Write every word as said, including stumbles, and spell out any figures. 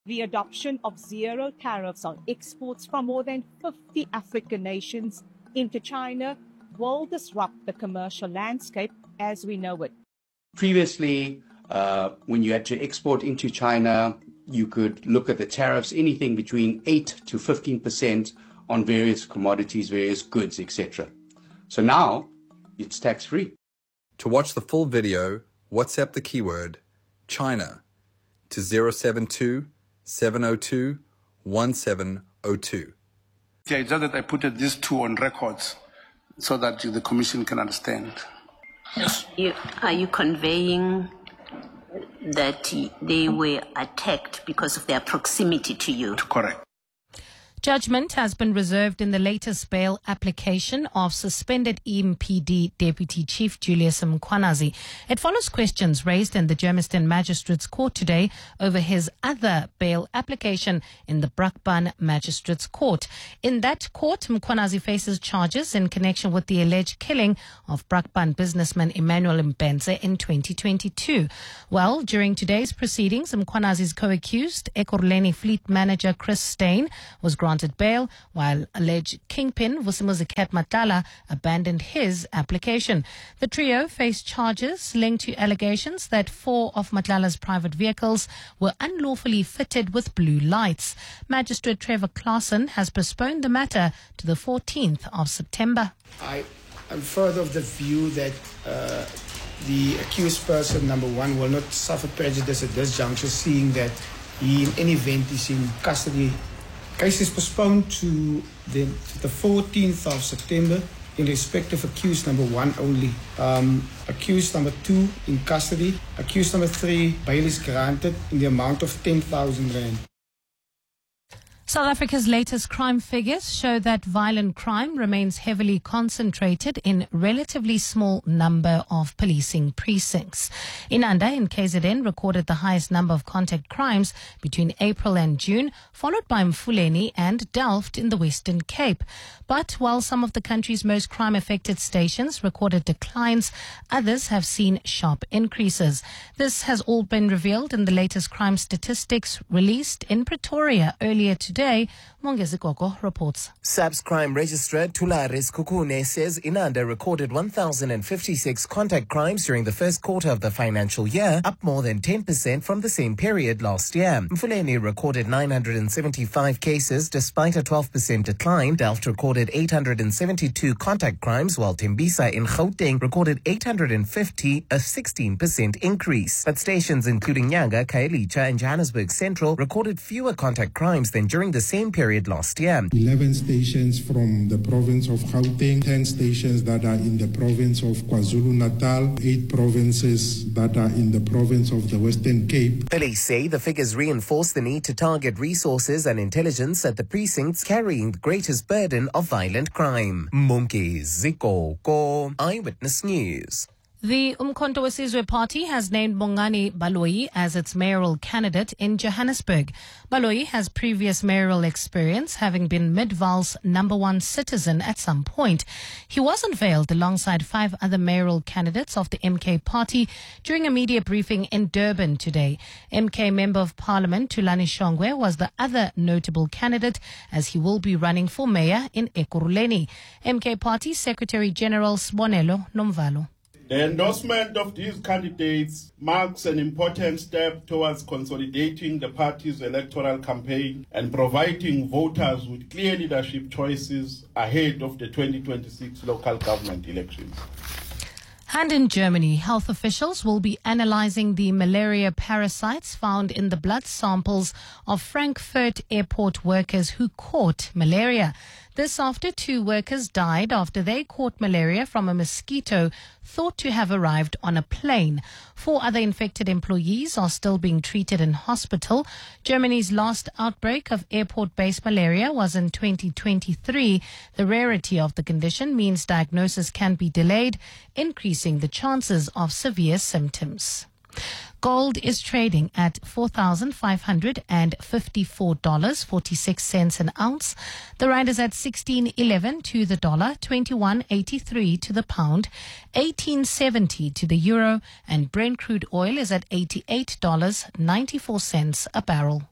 the adoption of zero tariffs on exports from more than fifty African nations into China will disrupt the commercial landscape as we know it. Previously, uh, when you had to export into China, you could look at the tariffs, anything between eight to fifteen percent on various commodities, various goods, et cetera. So now it's tax-free. To watch the full video, WhatsApp the keyword China to zero seven two, seven zero two, one seven zero two. The idea that I put these two on records so that the Commission can understand. Yes. You, are you conveying that they were attacked because of their proximity to you? Correct. Judgment has been reserved in the latest bail application of suspended E M P D Deputy Chief Julius Mkhwanazi. It follows questions raised in the Germiston Magistrates Court today over his other bail application in the Brakpan Magistrates Court. In that court, Mkhwanazi faces charges in connection with the alleged killing of Brakpan businessman Emmanuel Mbenze in twenty twenty-two. Well, during today's proceedings, Mkhwanazi's co-accused, Ekurhuleni Fleet Manager Chris Steyn, was granted bail, while alleged kingpin Vusimuzi Matala abandoned his application. The trio faced charges linked to allegations that four of Matlala's private vehicles were unlawfully fitted with blue lights. Magistrate Trevor Claassen has postponed the matter to the fourteenth of September. I am further of the view that uh, the accused person, number one, will not suffer prejudice at this juncture, seeing that he in any event is in custody. Case is postponed to the, to the fourteenth of September in respect of accused number one only. Um, accused number two in custody. Accused number three, bail is granted in the amount of ten thousand rand. South Africa's latest crime figures show that violent crime remains heavily concentrated in relatively small number of policing precincts. Inanda in K Z N recorded the highest number of contact crimes between April and June, followed by Mfuleni and Delft in the Western Cape. But while some of the country's most crime-affected stations recorded declines, others have seen sharp increases. This has all been revealed in the latest crime statistics released in Pretoria earlier today. Today, Mongezi Gogo reports. S A P's crime registrar Tularis Kukune says Inanda recorded one thousand fifty-six contact crimes during the first quarter of the financial year, up more than ten percent from the same period last year. Mfuleni recorded nine hundred seventy-five cases despite a twelve percent decline. Delft recorded eight hundred seventy-two contact crimes, while Tembisa in Gauteng recorded eight hundred fifty, a sixteen percent increase. But stations including Nyanga, Khayelitsha and Johannesburg Central recorded fewer contact crimes than during the same period last year. eleven stations from the province of Gauteng, ten stations that are in the province of KwaZulu-Natal, eight provinces that are in the province of the Western Cape. Police say the figures reinforce the need to target resources and intelligence at the precincts carrying the greatest burden of violent crime. Munki Zikoko, Eyewitness News. The Umkhonto weSizwe Party has named Bongani Baloyi as its mayoral candidate in Johannesburg. Baloyi has previous mayoral experience, having been Midvaal's number one citizen at some point. He was unveiled alongside five other mayoral candidates of the M K party during a media briefing in Durban today. M K Member of Parliament Thulani Shongwe was the other notable candidate, as he will be running for mayor in Ekurhuleni. M K Party Secretary General Sibonelo Nomvalo. The endorsement of these candidates marks an important step towards consolidating the party's electoral campaign and providing voters with clear leadership choices ahead of the twenty twenty-six local government elections. And in Germany, health officials will be analyzing the malaria parasites found in the blood samples of Frankfurt airport workers who caught malaria. This after two workers died after they caught malaria from a mosquito thought to have arrived on a plane. Four other infected employees are still being treated in hospital. Germany's last outbreak of airport-based malaria was in twenty twenty-three. The rarity of the condition means diagnosis can be delayed, increasing the chances of severe symptoms. Gold is trading at four thousand five hundred fifty-four dollars and forty-six cents an ounce. The rand is at sixteen eleven to the dollar, twenty-one eighty-three to the pound, eighteen seventy to the euro, and Brent crude oil is at eighty-eight dollars and ninety-four cents a barrel.